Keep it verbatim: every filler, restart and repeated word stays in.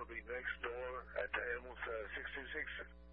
be next door at the Amos uh, six two six.